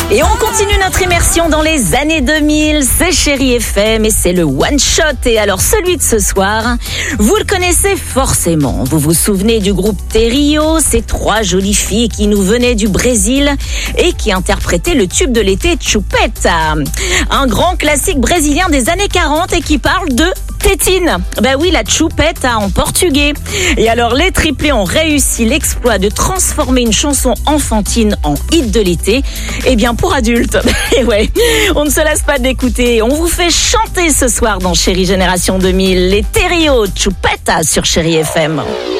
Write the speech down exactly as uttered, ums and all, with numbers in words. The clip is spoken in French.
Et on continue notre immersion dans les années deux mille, c'est Chérie F M et c'est le One Shot. Et alors celui de ce soir, vous le connaissez forcément. Vous vous souvenez du groupe Terrio, ces trois jolies filles qui nous venaient du Brésil et qui interprétaient le tube de l'été Chupeta. Un grand classique brésilien des années quarante et qui parle de tétine. Ben oui, la chupeta en portugais. Et alors les triplés ont réussi l'exploit de transformer une chanson enfantine en hit de l'été. Eh bien pour adultes. Et ouais, on ne se lasse pas d'écouter. On vous fait chanter ce soir dans Chérie Génération deux mille. Les Terrio Chupeta sur Chérie F M.